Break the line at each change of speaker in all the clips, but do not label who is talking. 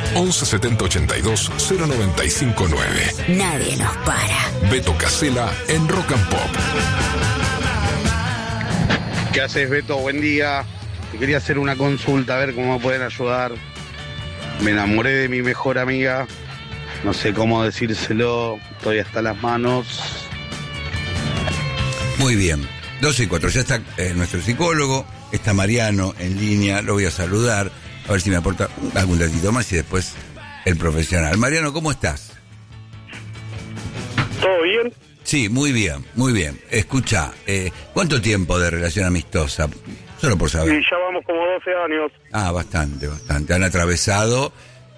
11 70 82 0959.
Nadie nos para.
Beto Casella en Rock and Pop.
¿Qué haces, Beto? Buen día. Te quería hacer una consulta, a ver cómo me pueden ayudar. Me enamoré de mi mejor amiga. No sé cómo decírselo. Estoy hasta las manos.
Muy bien. 12 y 4. Ya está nuestro psicólogo. Está Mariano en línea. Lo voy a saludar. A ver si me aporta algún datito más y después el profesional. Mariano, ¿cómo estás?
¿Todo bien?
Sí, muy bien, muy bien. Escucha, ¿cuánto tiempo de relación amistosa? Solo por saber.
Y ya vamos como 12 años.
Ah, bastante. Han atravesado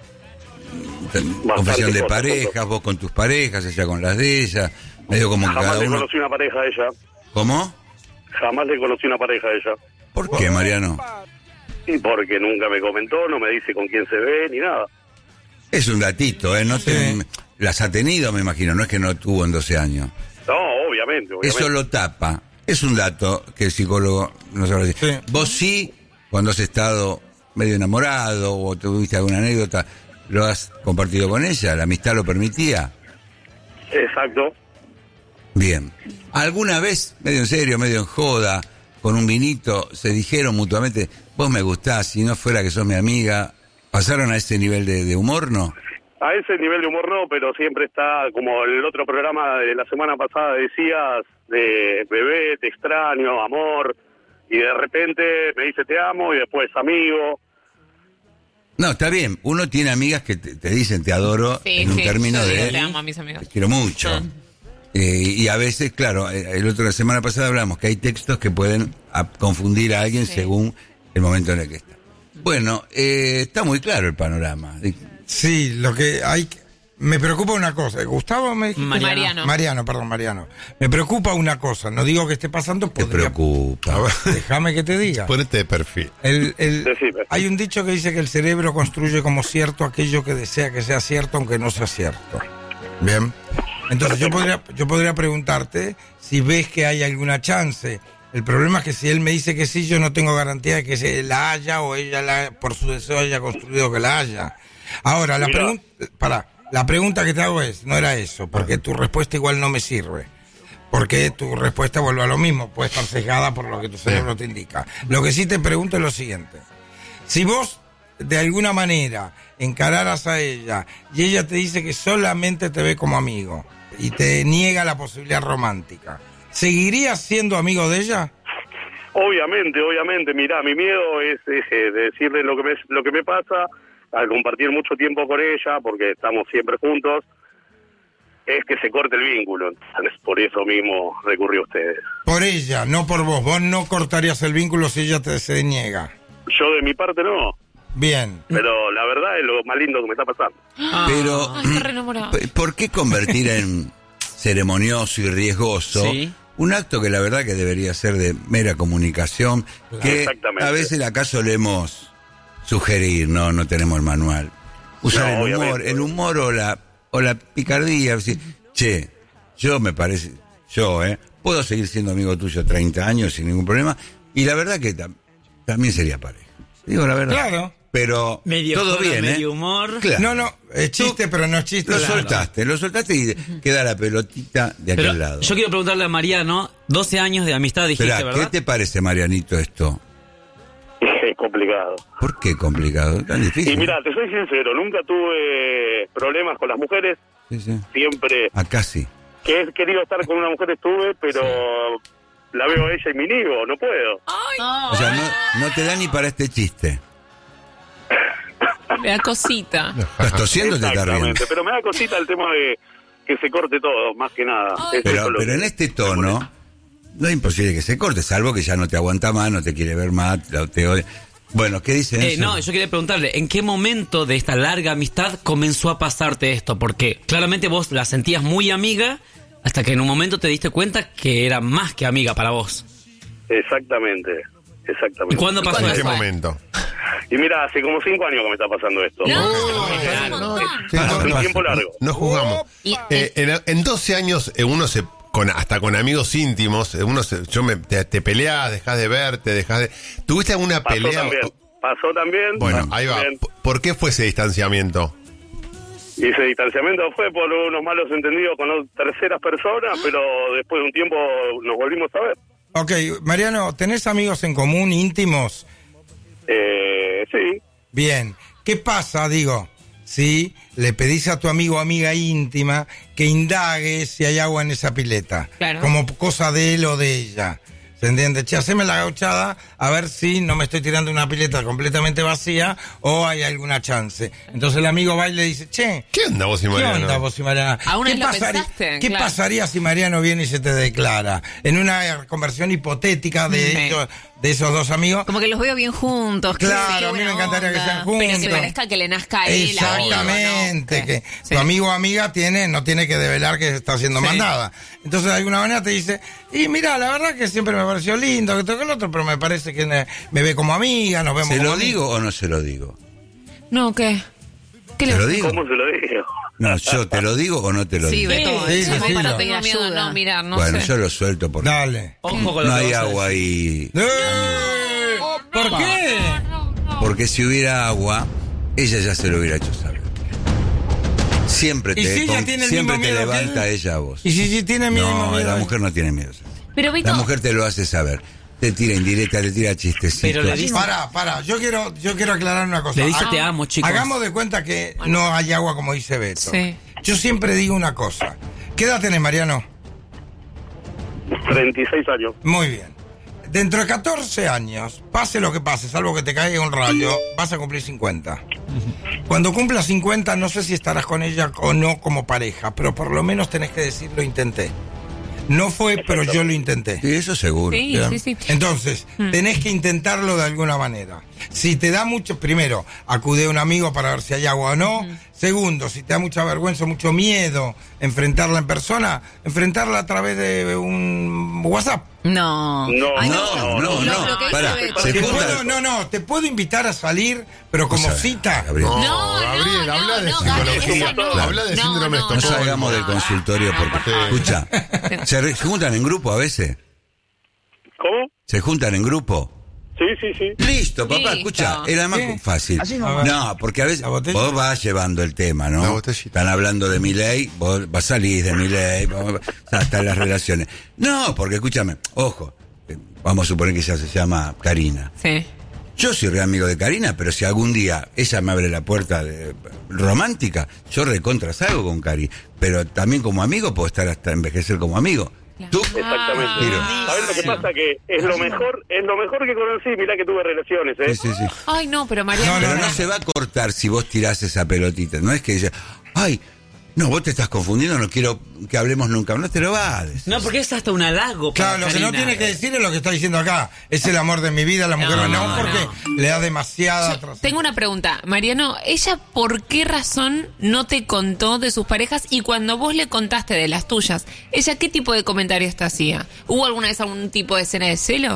confesión de parejas, vos con tus parejas, ella con las de ella, medio como que
Jamás
cada
le
uno...
conocí una pareja a ella.
¿Cómo?
Jamás le conocí una pareja a ella.
¿Por qué, Mariano?
Y porque nunca me comentó, no me dice con quién se ve, ni nada.
Es un datito, ¿eh? Las ha tenido, me imagino, no es que no tuvo en 12 años.
No, obviamente.
Eso lo tapa. Es un dato que el psicólogo no sabe decir. Sí. Vos sí, cuando has estado medio enamorado o tuviste alguna anécdota, ¿lo has compartido con ella? ¿La amistad lo permitía?
Exacto.
Bien. ¿Alguna vez, medio en serio, medio en joda, con un vinito, se dijeron mutuamente, vos me gustás, si no fuera que sos mi amiga? ¿Pasaron a ese nivel de humor, no?
A ese nivel de humor no, pero siempre está, como el otro programa de la semana pasada decías, de bebé, te extraño, amor, y de repente me dice te amo y después amigo.
No, está bien. Uno tiene amigas que te dicen te adoro en un término de...
Te amo a mis amigos.
Te quiero mucho. Y a veces, claro, la semana pasada hablamos que hay textos que pueden confundir a alguien según el momento en el que está. Bueno, está muy claro el panorama.
Sí, lo que hay... Me preocupa una cosa. Gustavo me...
Mariano.
Mariano. Me preocupa una cosa. No digo que esté pasando...
Te preocupa.
Déjame que te diga.
Ponete de perfil.
Hay un dicho que dice que el cerebro construye como cierto aquello que desea que sea cierto, aunque no sea cierto. Bien. Entonces yo podría preguntarte si ves que hay alguna chance. El problema es que si él me dice que sí, yo no tengo garantía de que se la haya o ella por su deseo haya construido que la haya. Ahora, la pregunta que te hago no era eso, porque tu respuesta igual no me sirve. Porque tu respuesta vuelve a lo mismo, puede estar sesgada por lo que tu cerebro te indica. Lo que sí te pregunto es lo siguiente. Si vos, de alguna manera, encararas a ella y ella te dice que solamente te ve como amigo y te niega la posibilidad romántica, ¿seguirías siendo amigo de ella?
Obviamente. Mirá, mi miedo es de decirle lo que me pasa al compartir mucho tiempo con ella, porque estamos siempre juntos, es que se corte el vínculo. Entonces, por eso mismo recurrí a ustedes.
Por ella, no por vos. Vos no cortarías el vínculo si ella se niega.
Yo de mi parte no.
Bien.
Pero la verdad es lo más lindo que me está pasando.
Pero, ¿por qué convertir en ceremonioso y riesgoso un acto que la verdad que debería ser de mera comunicación, que a veces acá solemos sugerir, no tenemos el manual? Usar el humor o la picardía, decir, che, puedo seguir siendo amigo tuyo 30 años sin ningún problema, y la verdad que también sería pareja. Digo la verdad.
Claro.
Pero
medio
todo
joda,
bien,
medio humor.
Claro.
No, es chiste, pero no es chiste.
Lo soltaste y queda la pelotita de aquel lado.
Yo quiero preguntarle a Mariano, 12 años de amistad dijiste, ¿verdad?
¿Qué te parece, Marianito, esto?
Es complicado.
¿Por qué complicado? ¿Tan difícil?
Y mira, te soy sincero, nunca tuve problemas con las mujeres.
Sí.
Siempre...
Acá sí.
Que he querido estar con una mujer estuve, pero la veo a ella y me niego, no puedo.
O sea, no te da ni para este chiste.
Me da cosita.
¿Estás tosiendo o te estás riendo?
Pero me da cosita el tema de que se corte todo, más que nada.
Pero en este tono no es imposible que se corte, salvo que ya no te aguanta más, no te quiere ver más, te odia. Bueno, ¿qué dice eso?
No, yo quería preguntarle, ¿en qué momento de esta larga amistad comenzó a pasarte esto? Porque claramente vos la sentías muy amiga, hasta que en un momento te diste cuenta que era más que amiga para vos.
Exactamente.
¿Y cuándo pasó eso?
¿En qué momento?
Y mira, hace como 5 años que me está pasando esto. Un tiempo largo.
No jugamos. En 12 años uno hasta con amigos íntimos, te peleás, dejás de verte, ¿tuviste alguna pelea
pasó también.
Bueno, ahí va. ¿Por qué fue ese distanciamiento?
Y ese distanciamiento fue por unos malos entendidos con terceras personas, pero después de un tiempo nos volvimos a ver.
Ok, Mariano, ¿tenés amigos en común, íntimos?
Sí.
Bien. ¿Qué pasa, si le pedís a tu amigo o amiga íntima que indague si hay agua en esa pileta?
Claro.
Como cosa de él o de ella. ¿Se entiende? Che, haceme la gauchada a ver si no me estoy tirando una pileta completamente vacía o hay alguna chance. Entonces el amigo va y le dice, che,
¿qué onda vos y Mariano?
¿Qué onda vos y Mariano? ¿Qué pasaría si Mariano viene y se te declara? En una conversión hipotética de esos dos amigos.
Como que los veo bien juntos.
Claro, a mí me encantaría que sean juntos.
Pero que parezca que le nazca a él.
Exactamente,
amigo, ¿no?
que tu amigo o amiga no tiene que develar que está siendo mandada. Entonces de alguna manera te dice, y mira, la verdad que siempre me pareció lindo, que todo el otro, pero me parece que me ve como amiga, nos vemos como
¿Se lo digo o no se lo digo?
No, ¿qué?
¿Qué le digo?
¿Cómo se lo digo?
No, yo te lo digo o no te lo digo.
Beto,
sí,
para tengo miedo de no mirar, no
bueno,
sé.
yo lo suelto porque
Dale.
Ojo con lo
no
que
hay
vas a
agua ahí.
¿Por qué?
Porque si hubiera agua, ella ya se lo hubiera hecho saber. Siempre
¿Y si ella tiene el
siempre
mismo
te
miedo que
levanta
él?
ella a vos.
¿Y si tiene el mismo
No,
miedo?
la mujer no tiene miedo.
Pero Beto,
La mujer te lo hace saber. Te tira indirecta, te tira chistecitos.
Pero le dice...
Pará, yo quiero aclarar una cosa.
Le dice te amo, chicos.
Hagamos de cuenta que no hay agua como dice Beto.
Sí.
Yo siempre digo una cosa. ¿Qué edad tenés, Mariano?
36 años.
Muy bien. Dentro de 14 años, pase lo que pase, salvo que te caiga un rayo, vas a cumplir 50. Cuando cumplas 50, no sé si estarás con ella o no como pareja, pero por lo menos tenés que decir lo intenté. No fue, pero yo lo intenté.
Sí, eso seguro.
Sí.
Entonces, tenés que intentarlo de alguna manera. Si te da mucho, primero, acude a un amigo para ver si hay agua o no. Segundo, si te da mucha vergüenza, mucho miedo enfrentarla en persona, enfrentarla a través de un WhatsApp.
No.
Pará,
te puedo invitar a salir, pero como cita.
Gabriel.
Gabriel, habla de psicología. Habla de síndrome
No salgamos del consultorio porque... Escucha, ¿se juntan en grupo a veces?
¿Cómo?
¿Se juntan en grupo?
Sí.
Listo, papá, escucha, era más fácil. No, porque a veces vos vas llevando el tema, ¿no? Están hablando de mi ley, vos vas a salir de mi ley, hasta las relaciones. No, porque escúchame, ojo, vamos a suponer que ella se llama Karina.
Sí.
Yo soy re amigo de Karina, pero si algún día ella me abre la puerta romántica, yo recontra salgo con Cari. Pero también como amigo puedo estar hasta envejecer como amigo. ¿Tú?
Exactamente. ¿Sabes lo que pasa? Que es lo mejor que conocí. Mirá que tuve relaciones, ¿eh?
Sí.
Ay, no, pero Mariano...
Pero no se va a cortar si vos tirás esa pelotita. No es que ella... Ay, no, vos te estás confundiendo, no quiero que hablemos nunca. No te lo va a decir.
No, porque es hasta un halago.
Claro, lo que no tiene que decir es lo que está diciendo acá. Es el amor de mi vida, la mujer no, porque le da demasiada...
Tengo una pregunta. Mariano, ¿ella por qué razón no te contó de sus parejas? Y cuando vos le contaste de las tuyas, ¿ella qué tipo de comentarios te hacía? ¿Hubo alguna vez algún tipo de escena de celo?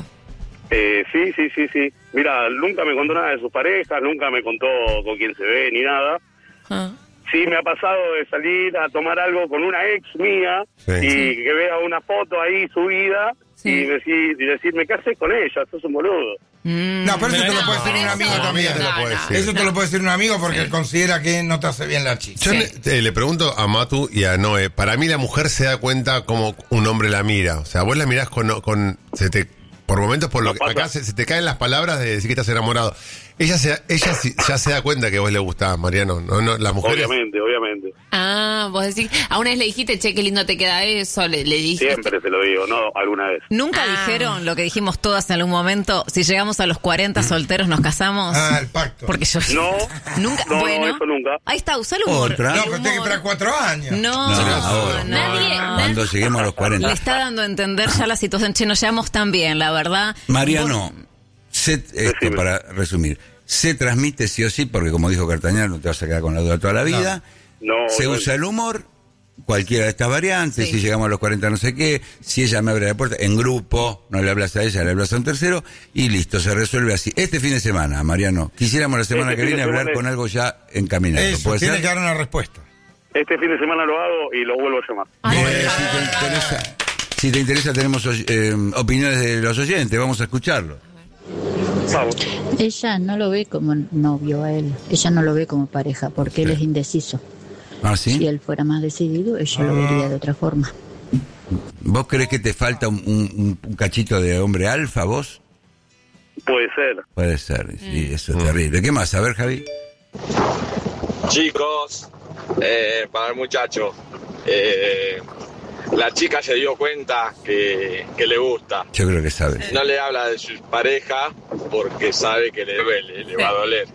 Sí. Mira, nunca me contó nada de sus parejas, nunca me contó con quién se ve, ni nada. Sí, me ha pasado de salir a tomar algo con una ex mía y que vea una foto ahí subida y decirme, ¿qué haces con ella? Sos un boludo.
No, pero eso te lo puede decir un amigo también. Eso te lo puede decir un amigo porque él considera que no te hace bien la chicha.
Yo le pregunto a Matu y a Noé, para mí la mujer se da cuenta como un hombre la mira. O sea, vos la mirás por momentos, por lo que acá se te caen las palabras de decir que estás enamorado. Ella ya se da cuenta que vos le gustás, Mariano. No, las mujeres.
Obviamente.
Vos decís, a una vez le dijiste, che, qué lindo te queda eso, le dijiste.
Siempre se lo digo, no alguna vez.
¿Nunca dijeron lo que dijimos todas en algún momento? Si llegamos a los 40 solteros, ¿nos casamos?
El pacto.
Porque yo...
Nunca.
Bueno,
eso nunca.
Ahí está, usa el humor.
¿Otra?
No, pero tiene que esperar 4 años.
Ahora. Cuando lleguemos a los 40.
Le está dando a entender ya la situación. Che, nos llevamos tan bien, la verdad.
Mariano, para resumir, se transmite sí o sí, porque como dijo Cartañal, no te vas a quedar con la duda toda la vida. Se usa el humor, cualquiera de estas variantes, si llegamos a los 40 no sé qué, si ella me abre la puerta, en grupo, no le hablas a ella, le hablas a un tercero, y listo, se resuelve así. Este fin de semana, Mariano, quisiéramos la semana que viene hablar con algo ya encaminado.
Eso, tiene que dar una respuesta.
Este fin de semana lo hago y lo vuelvo a llamar.
Si te interesa, tenemos opiniones de los oyentes, vamos a escucharlo.
Vamos.
Ella no lo ve como novio a él, ella no lo ve como pareja, porque él es indeciso.
¿Ah, sí?
Si él fuera más decidido, ella lo vería de otra forma.
¿Vos crees que te falta un cachito de hombre alfa, vos?
Puede ser.
Puede ser, sí, eso es terrible. ¿Qué más? A ver, Javi.
Chicos, para el muchacho, la chica se dio cuenta que le gusta.
Yo creo que sabe.
No le habla de su pareja porque sabe que le duele, le va a doler.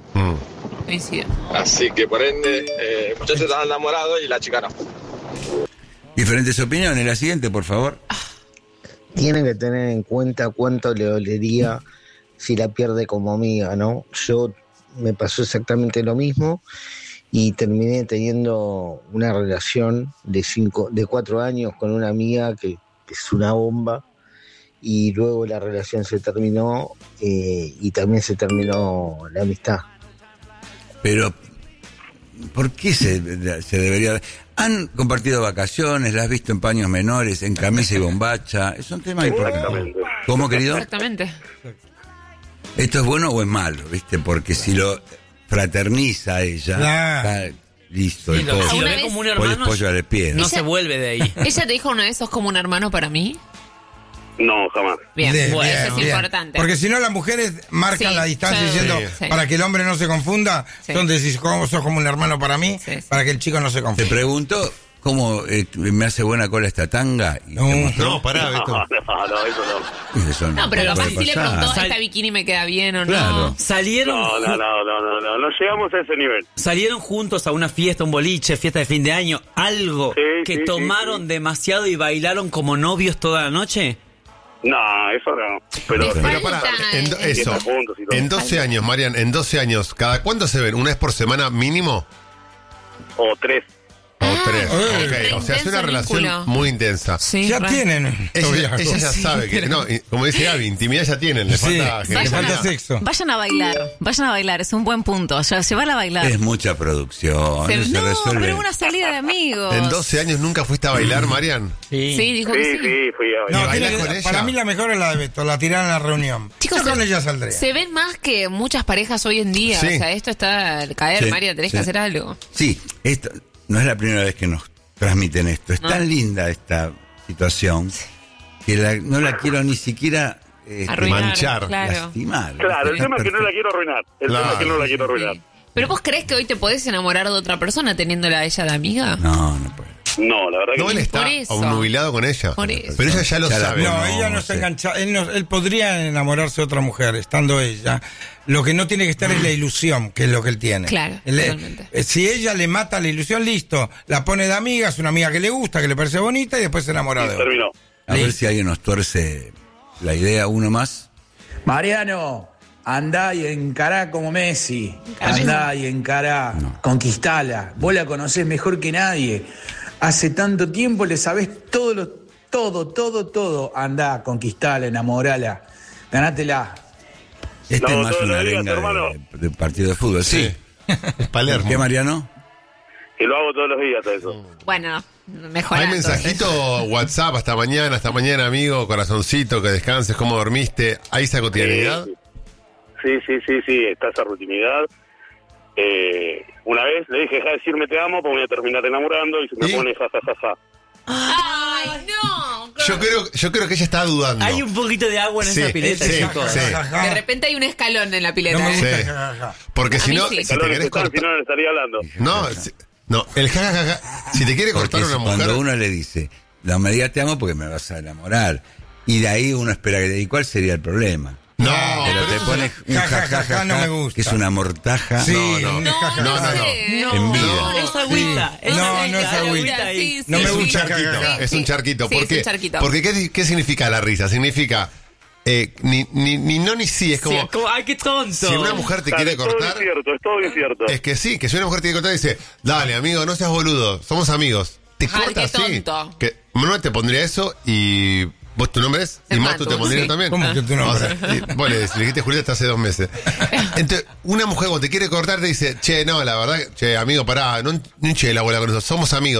Así que por ende, el muchacho está enamorado y la chica no.
Diferentes opiniones. La siguiente, por favor.
Tiene que tener en cuenta cuánto le dolería si la pierde como amiga, ¿no? Yo me pasó exactamente lo mismo y terminé teniendo una relación de 4 años con una amiga que es una bomba, y luego la relación se terminó y también se terminó la amistad.
Pero, ¿por qué se debería...? Han compartido vacaciones, la has visto en paños menores, en camisa y bombacha. Es un tema importante. ¿Cómo, querido?
Exactamente.
¿Esto es bueno o es malo, viste? Porque si lo fraterniza ella, está listo.
Si lo ve como un hermano,
pollo al pie,
no se vuelve de ahí.
¿Ella te dijo una vez, sos como un hermano para mí?
No, jamás.
Bien, bueno, eso es importante.
Porque si no, las mujeres marcan la distancia diciendo, para que el hombre no se confunda, entonces decís, ¿cómo sos como un hermano para mí? Para que el chico no se confunda.
Te pregunto, ¿cómo me hace buena cola esta tanga?
No, pará, Beto.
Eso no.
No, pero capaz sí le preguntó, ¿esta bikini me queda bien o no?
Claro.
Salieron.
No llegamos a ese nivel.
Salieron juntos a una fiesta, un boliche, fiesta de fin de año, algo que tomaron demasiado y bailaron como novios toda la noche.
No, eso no. Pero
pará, en 12 años, Marian, en 12 años, ¿cada cuánto se ven? ¿Una vez por semana mínimo?
O 3.
Ok, o sea, es una relación muy intensa.
Sí, ya tienen.
Ella ya sabe que, no, como dice Gaby, intimidad ya tienen, le falta
sexo.
Vayan a bailar, es un buen punto. O sea, llevarla a bailar.
Es mucha producción.
Pero una salida de amigos.
¿En 12 años nunca fuiste a bailar, Marian?
Sí, dijo que sí.
Sí, fui a bailar.
con ella?
Para mí la mejor es la de Beto, la tiraron en la reunión.
Chicos,
yo con ella saldría.
Se ven más que muchas parejas hoy en día.
Sí.
O sea, esto está al caer, María, tenés que hacer algo.
Sí, esto no es la primera vez que nos transmiten esto. Es tan linda esta situación que no la quiero ni siquiera
manchar,
lastimar.
Claro, el tema es que no la quiero arruinar.
¿Pero vos crees que hoy te podés enamorar de otra persona teniéndola a ella de amiga?
No puede.
No, la verdad que
no. Él está obnubilado con ella.
Por eso.
Pero ella ya lo sabe.
No, ella no está enganchada. Él podría enamorarse de otra mujer, estando ella. Lo que no tiene que estar es la ilusión, que es lo que él tiene.
Claro, totalmente.
Si ella le mata la ilusión, listo. La pone de amiga, es una amiga que le gusta, que le parece bonita, y después se enamora de otra.
Terminó.
A ver si alguien nos tuerce la idea, uno más.
Mariano, andá y encará como Messi. Andá y encará. Conquistala. Vos la conocés mejor que nadie. Hace tanto tiempo le sabés todo. Andá, conquistala, enamorala. Ganátela.
Este es más una arenga de partido de fútbol. Sí.
Palermo.
¿Qué, Mariano?
Que lo hago todos los días, eso.
Bueno, mejorando.
Hay mensajito WhatsApp, hasta mañana, amigo, corazoncito, que descanses, cómo dormiste. ¿Hay esa cotidianidad?
Sí, está esa rutinidad. Una vez le dije, deja de decirme te amo, porque voy a terminar enamorando, y se me pone ja.
¡Ay, no!
Yo creo que ella está dudando.
Hay un poquito de agua en esa pileta, chicos.
De repente hay un escalón en la pileta.
No me gusta
porque si no,
sí.
si te querés cortar...
Si no, le estaría hablando.
No, el jajaja, si te quiere cortar una mujer...
Cuando uno le dice, no me digas te amo porque me vas a enamorar, y de ahí uno espera que... ¿Y cuál sería el problema?
No,
pero te pones un jajaja,
no me gusta.
que es una mortaja.
Sí,
no.
En vida.
No, es agüita.
No es agüita.
Sí,
no me
es
gusta
un charquito. Es un charquito.
Sí,
¿Por qué?
es un charquito.
Porque ¿qué significa la risa? Significa ni no ni sí. Es como,
¡ay, qué tonto!
Si una mujer te quiere cortar...
Es todo incierto.
Es que sí, que si una mujer te quiere cortar, dice, dale, amigo, no seas boludo, somos amigos. Te corta así.
Qué tonto.
Que Manuel te pondría eso y... ¿Vos tu nombre es?
El
¿Y Matu te pondría también?
¿Cómo que tu nombre?
Vos le dijiste Julieta hace 2 meses. Entonces, una mujer cuando te quiere cortar te dice, che, no, la verdad, che, amigo, pará, no hinche la bola con eso, somos amigos.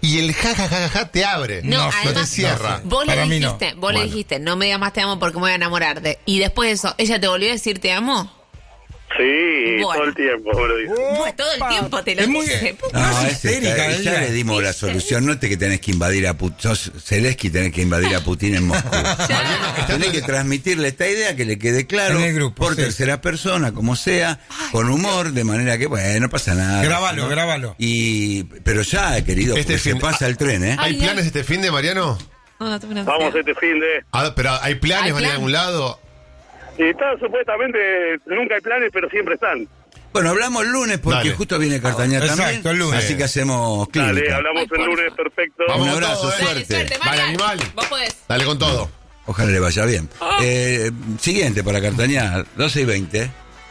y el jajajaja te abre.
No
te cierra.
Vos le dijiste, no me digas más te amo porque me voy a enamorar. Y después de eso, ¿ella te volvió a decir te amo?
Sí, todo el tiempo me lo dice.
Todo el tiempo te lo dice.
No, es histérica. Ya le dimos la solución. No que tenés que invadir a Putin. Sos Zelensky, tenés que invadir a Putin en Moscú. Tenés que transmitirle esta idea que le quede claro en el grupo, por tercera persona, como sea, con humor, de manera que, bueno, no pasa nada.
Grábalo.
Pero ya, querido, se pasa el tren, ¿eh?
¿Hay planes este fin de, Mariano?
Vamos este fin de...
pero ¿hay planes? ¿Van a algún lado?
Supuestamente, nunca hay planes, pero siempre están.
Bueno, hablamos el lunes porque justo viene Cartañá también.
Exacto, el lunes.
Así que hacemos clínica.
Dale, hablamos el lunes, perfecto.
Un abrazo, suerte.
Dale, animal. Vos podés.
Dale con todo.
Ojalá le vaya bien. Siguiente para Cartañá, 12:20.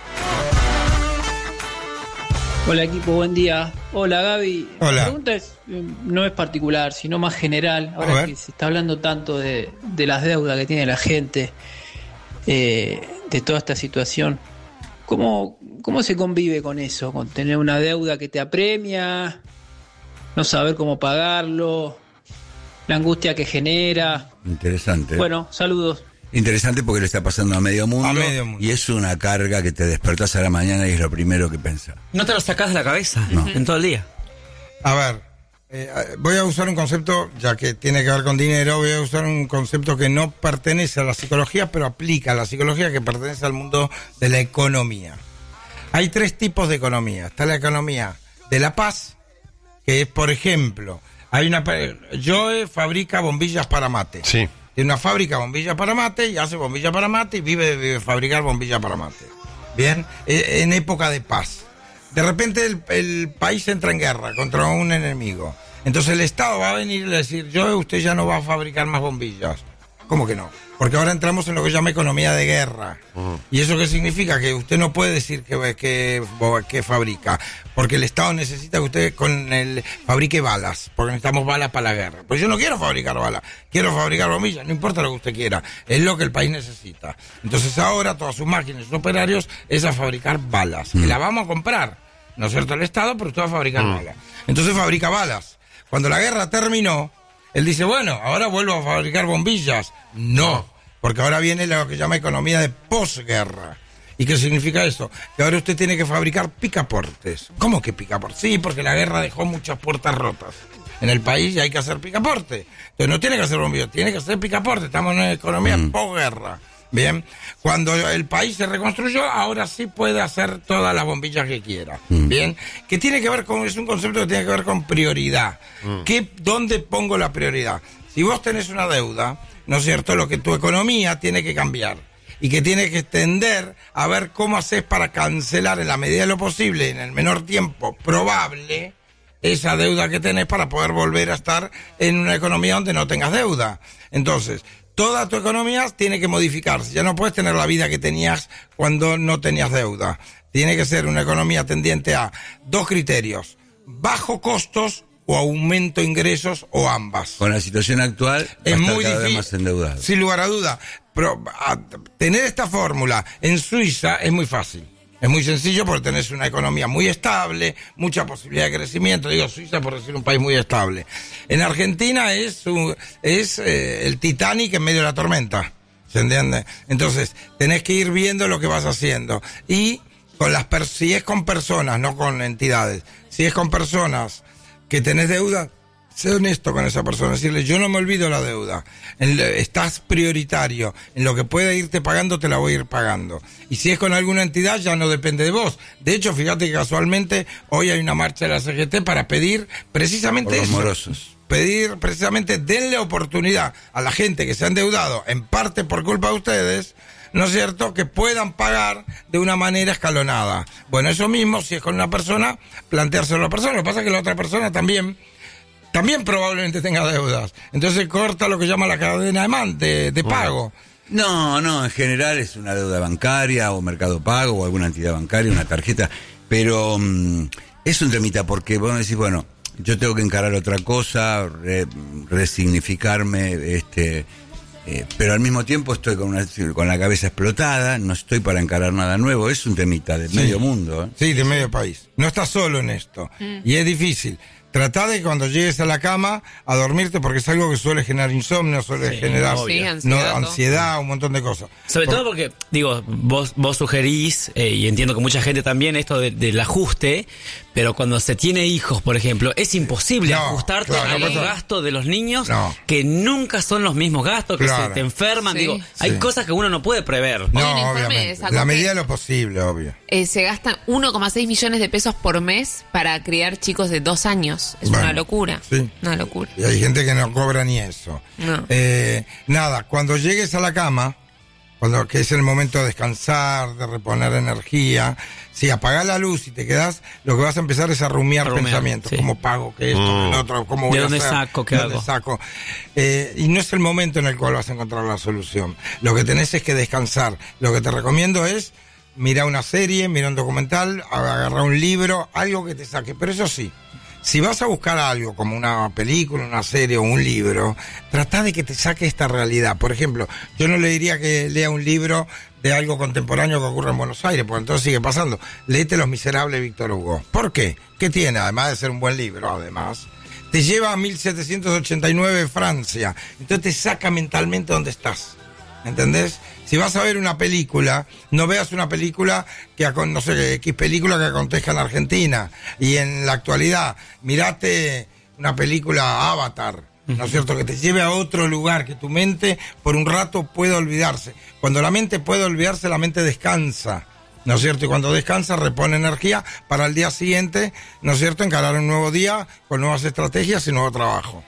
Hola equipo, buen día. Hola Gaby.
Hola.
La pregunta no es particular, sino más general. Ahora que se está hablando tanto de las deudas que tiene la gente, de toda esta situación, ¿cómo se convive con eso? Con tener una deuda que te apremia, no saber cómo pagarlo, la angustia que genera.
Interesante.
Bueno, saludos.
Interesante porque le está pasando a medio mundo. Y es una carga que te despertás a la mañana y es lo primero que pensás.
No te lo sacás de la cabeza en todo el día.
A ver, voy a usar un concepto, ya que tiene que ver con dinero, voy a usar un concepto que no pertenece a la psicología, pero aplica a la psicología, que pertenece al mundo de la economía. Hay 3 tipos de economía. Está la economía de la paz, que es, por ejemplo, Joe fabrica bombillas para mate.
Sí.
Tiene una fábrica de bombillas para mate y hace bombillas para mate y vive de fabricar bombillas para mate. Bien, en época de paz. De repente el país entra en guerra contra un enemigo. Entonces el Estado va a venir y le decir, usted ya no va a fabricar más bombillas. ¿Cómo que no? Porque ahora entramos en lo que se llama economía de guerra. ¿Y eso qué significa? Que usted no puede decir que fabrica. Porque el Estado necesita que usted fabrique balas. Porque necesitamos balas para la guerra. Pues yo no quiero fabricar balas. Quiero fabricar bombillas. No importa lo que usted quiera. Es lo que el país necesita. Entonces ahora todas sus máquinas, sus operarios, es a fabricar balas. Que la vamos a comprar. ¿No es cierto? El Estado, pero usted va a fabricar balas. Entonces fabrica balas. Cuando la guerra terminó, él dice, bueno, ahora vuelvo a fabricar bombillas. No, porque ahora viene lo que se llama economía de posguerra. ¿Y qué significa eso? Que ahora usted tiene que fabricar picaportes. ¿Cómo que picaportes? Sí, porque la guerra dejó muchas puertas rotas en el país y hay que hacer picaporte. Entonces no tiene que hacer bombillas, tiene que hacer picaporte. Estamos en una economía posguerra. Bien, cuando el país se reconstruyó, ahora sí puede hacer todas las bombillas que quiera. Bien, que tiene que ver es un concepto que tiene que ver con prioridad. ¿Dónde pongo la prioridad? Si vos tenés una deuda, ¿no es cierto? Lo que tu economía tiene que cambiar y que tiene que tender a ver cómo haces para cancelar en la medida de lo posible, en el menor tiempo probable, esa deuda que tenés para poder volver a estar en una economía donde no tengas deuda. Entonces, toda tu economía tiene que modificarse. Ya no puedes tener la vida que tenías cuando no tenías deuda. Tiene que ser una economía tendiente a 2 criterios: bajo costos o aumento de ingresos, o ambas.
Con la situación actual
es muy
cada vez
difícil,
más endeudado.
sin lugar a duda. Pero tener esta fórmula en Suiza es muy fácil. Es muy sencillo porque tenés una economía muy estable, mucha posibilidad de crecimiento. Digo Suiza por decir un país muy estable. En Argentina es el Titanic en medio de la tormenta. ¿Se entiende? Entonces, tenés que ir viendo lo que vas haciendo. Y si es con personas, no con entidades, si es con personas que tenés deuda, sé honesto con esa persona, decirle, yo no me olvido la deuda, estás prioritario, en lo que pueda irte pagando te la voy a ir pagando. Y si es con alguna entidad ya no depende de vos. De hecho, fíjate que casualmente hoy hay una marcha de la CGT para pedir precisamente
por los
eso.
morosos.
Pedir precisamente, denle oportunidad a la gente que se ha endeudado, en parte por culpa de ustedes, ¿no es cierto?, que puedan pagar de una manera escalonada. Bueno, eso mismo, si es con una persona, planteárselo a la persona. Lo que pasa es que la otra persona también probablemente tenga deudas. Entonces corta lo que llama la cadena de pago.
No, en general es una deuda bancaria o Mercado Pago o alguna entidad bancaria, una tarjeta, pero es un temita porque vos decís, bueno, yo tengo que encarar otra cosa, resignificarme, pero al mismo tiempo estoy con la cabeza explotada, no estoy para encarar nada nuevo, es un temita de medio mundo.
Sí, de medio país. No estás solo en esto, y es difícil. Tratá de cuando llegues a la cama a dormirte, porque es algo que suele generar insomnio, suele generar ansiedad, un montón de cosas.
Sobre todo porque, digo, vos sugerís, y entiendo que mucha gente también, esto del ajuste, pero cuando se tiene hijos, por ejemplo, es imposible ajustarte a los gastos de los niños, que nunca son los mismos gastos, que se te enferman. Digo, hay cosas que uno no puede prever.
No, obviamente. La medida de lo posible, obvio.
Se gastan 1,6 millones de pesos por mes para criar chicos de 2 años. Es una locura.
Sí.
Una locura.
Y hay gente que no cobra ni eso.
No.
Nada, cuando llegues a la cama, que es el momento de descansar, de reponer energía, si apagás la luz y te quedás, lo que vas a empezar es a rumiar pensamientos. ¿Cómo pago? ¿Qué esto? ¿Qué otro? ¿Cómo voy a hacer?
¿De dónde saco? ¿Qué hago?
Saco? Y no es el momento en el cual vas a encontrar la solución. Lo que tenés es que descansar. Lo que te recomiendo es mirar una serie, mirar un documental, agarrar un libro, algo que te saque. Pero eso sí, si vas a buscar algo como una película, una serie o un libro, trata de que te saque esta realidad. Por ejemplo, yo no le diría que lea un libro de algo contemporáneo que ocurre en Buenos Aires, porque entonces sigue pasando. Léete Los Miserables de Víctor Hugo. ¿Por qué? ¿Qué tiene? Además de ser un buen libro, además, te lleva a 1789 Francia. Entonces te saca mentalmente donde estás. ¿Entendés? Si vas a ver una película, no veas una película no sé, X película que acontezca en Argentina. Y en la actualidad, mirate una película Avatar, ¿no es cierto? Que te lleve a otro lugar, que tu mente por un rato pueda olvidarse. Cuando la mente puede olvidarse, la mente descansa, ¿no es cierto? Y cuando descansa, repone energía para el día siguiente, ¿no es cierto? Encarar un nuevo día con nuevas estrategias y nuevo trabajo.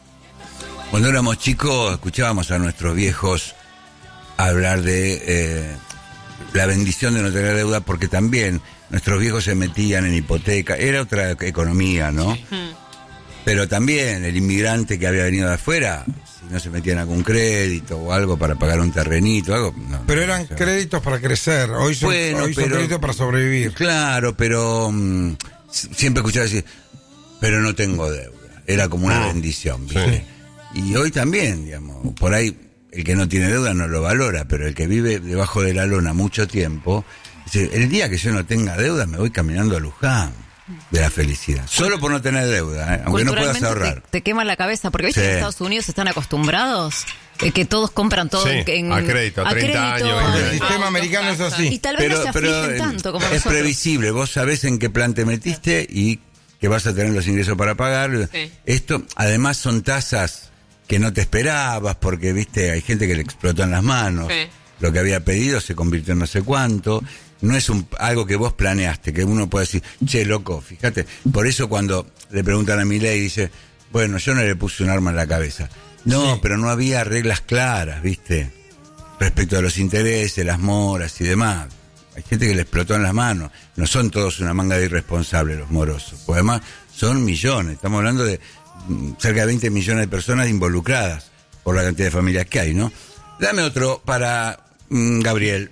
Cuando éramos chicos, escuchábamos a nuestros viejos hablar de la bendición de no tener deuda, porque también nuestros viejos se metían en hipoteca, era otra economía, ¿no? Sí. Pero también el inmigrante que había venido de afuera, si no se metía en algún crédito o algo para pagar un terrenito, algo... No,
pero eran créditos para crecer, hoy son créditos para sobrevivir.
Claro, pero siempre escuchaba decir, pero no tengo deuda, era como una bendición, ¿viste? Sí. Y hoy también, digamos, por ahí... El que no tiene deuda no lo valora, pero el que vive debajo de la lona mucho tiempo, dice, el día que yo no tenga deuda me voy caminando a Luján de la felicidad. Solo por no tener deuda, aunque no puedas ahorrar.
Te quema la cabeza, porque viste que en Estados Unidos están acostumbrados que todos compran todo
a crédito, a 30 años.
El sistema americano es así.
Y tal vez no se afligen tanto como nosotros.
Es previsible, vos sabés en qué plan te metiste y que vas a tener los ingresos para pagar. Sí. Esto, además, son tasas que no te esperabas, porque, viste, hay gente que le explotó en las manos. Sí. Lo que había pedido se convirtió en no sé cuánto. No es algo que vos planeaste, que uno puede decir, che, loco, fíjate. Por eso cuando le preguntan a Milei, dice, bueno, yo no le puse un arma en la cabeza. No, pero no había reglas claras, viste, respecto a los intereses, las moras y demás. Hay gente que le explotó en las manos. No son todos una manga de irresponsables los morosos. Pues además son millones. Estamos hablando de cerca de 20 millones de personas involucradas por la cantidad de familias que hay, ¿no? Dame otro para Gabriel.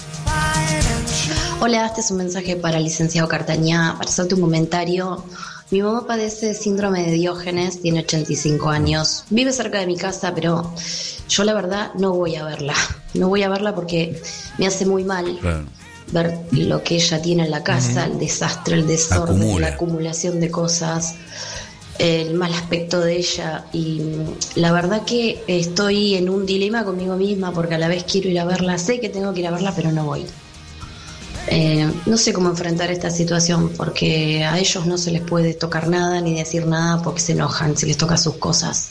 Hola, este es un mensaje para el licenciado Cartañá, para hacerte un comentario. Mi mamá padece síndrome de Diógenes, tiene 85 años, vive cerca de mi casa, pero yo la verdad no voy a verla. No voy a verla porque me hace muy mal ver lo que ella tiene en la casa, el desastre, el desorden, la acumulación de cosas, el mal aspecto de ella, y la verdad que estoy en un dilema conmigo misma porque a la vez quiero ir a verla, sé que tengo que ir a verla pero no voy. No sé cómo enfrentar esta situación porque a ellos no se les puede tocar nada ni decir nada porque se enojan si les toca sus cosas.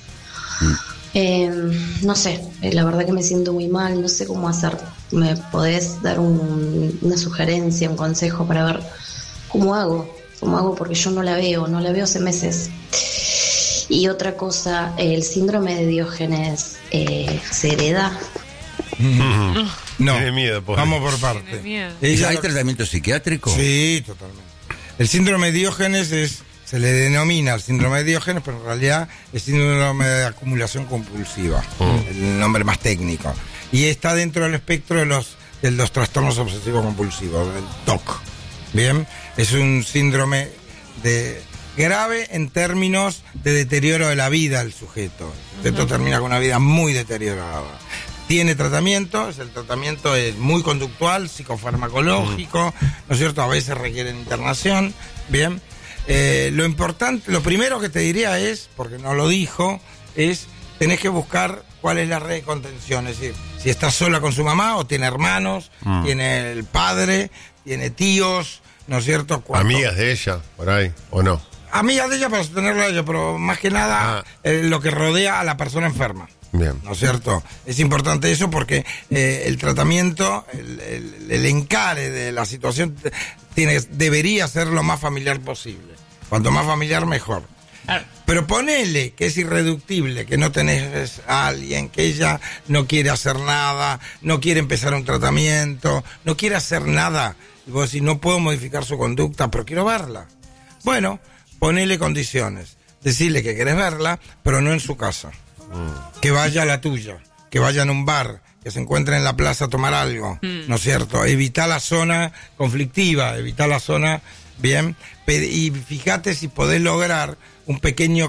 No sé, la verdad que me siento muy mal, no sé cómo hacer. ¿Me podés dar una sugerencia, un consejo para ver cómo hago? Porque yo no la veo hace meses. Y otra cosa, el síndrome de Diógenes se hereda.
No,
tiene miedo,
vamos por parte.
¿Hay tratamiento psiquiátrico?
Sí, totalmente. El síndrome de Diógenes se le denomina el síndrome de Diógenes, pero en realidad es síndrome de acumulación compulsiva, el nombre más técnico. Y está dentro del espectro de los trastornos obsesivos compulsivos, del TOC. Bien, es un síndrome grave en términos de deterioro de la vida del sujeto. El sujeto termina con una vida muy deteriorada. Tiene tratamiento, el tratamiento es muy conductual, psicofarmacológico, ¿no es cierto? A veces requieren internación, bien. Lo importante, lo primero que te diría es, porque no lo dijo, es tenés que buscar cuál es la red de contención. Es decir, si está sola con su mamá o tiene hermanos, tiene el padre, tiene tíos, ¿no es cierto?
Amigas de ella, por ahí, ¿o no?
Amigas de ella para sostenerla a ella, pero más que nada lo que rodea a la persona enferma.
Bien.
¿No es cierto? Es importante eso porque el tratamiento, el encare de la situación debería ser lo más familiar posible. Cuanto más familiar, mejor. Pero ponele que es irreductible, que no tenés a alguien, que ella no quiere hacer nada, no quiere empezar un tratamiento, no quiere hacer nada. Y vos decís, no puedo modificar su conducta, pero quiero verla. Bueno, ponele condiciones. Decirle que querés verla, pero no en su casa. Que vaya a la tuya, que vaya en un bar, que se encuentre en la plaza a tomar algo, ¿no es cierto? Evita la zona conflictiva, evita la zona, bien, y fíjate si podés lograr pequeños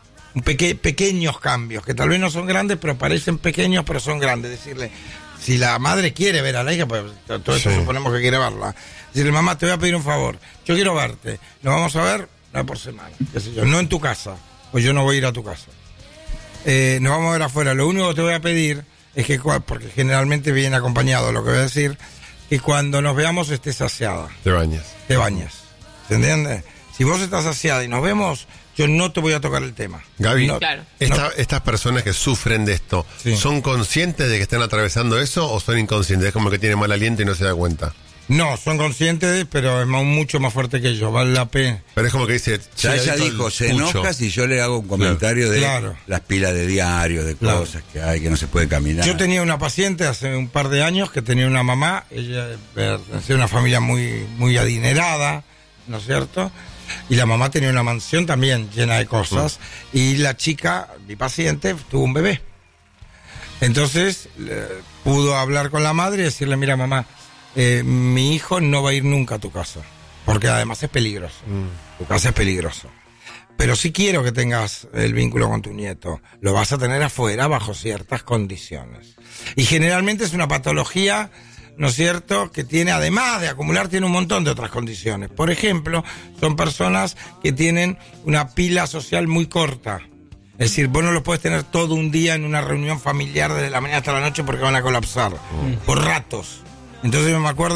cambios, que tal vez no son grandes, pero parecen pequeños, pero son grandes. Decirle, si la madre quiere ver a la hija, pues todo esto suponemos que quiere verla. Decirle, mamá, te voy a pedir un favor, yo quiero verte, nos vamos a ver una vez por semana, qué sé yo, no en tu casa, pues yo no voy a ir a tu casa. Nos vamos a ver afuera. Lo único que te voy a pedir es que, porque generalmente viene acompañado lo que voy a decir, que cuando nos veamos estés saciada.
Te bañas.
¿Se entiende? Si vos estás saciada y nos vemos, yo no te voy a tocar el tema.
Gaby, estas personas que sufren de esto, ¿son conscientes de que están atravesando eso o son inconscientes? Es como que tiene mal aliento y no se da cuenta.
No, son conscientes, pero es mucho más fuerte que yo, vale la pena.
Pero es como que dice...
Ya ella dijo, se enoja si yo le hago un comentario de las pilas de diario, de cosas que hay, que no se puede caminar.
Yo tenía una paciente hace un par de años que tenía una mamá, ella pertenecía a una familia muy adinerada, ¿no es cierto? Y la mamá tenía una mansión también llena de cosas, y la chica, mi paciente, tuvo un bebé. Entonces, pudo hablar con la madre y decirle, mira mamá, mi hijo no va a ir nunca a tu casa, porque además es peligroso. Tu casa es peligroso. Pero sí quiero que tengas el vínculo con tu nieto. Lo vas a tener afuera bajo ciertas condiciones. Y generalmente es una patología, ¿no es cierto?, que tiene, además de acumular, tiene un montón de otras condiciones. Por ejemplo, son personas que tienen una pila social muy corta. Es decir, vos no lo puedes tener todo un día en una reunión familiar desde la mañana hasta la noche porque van a colapsar. Por ratos. Entonces yo me acuerdo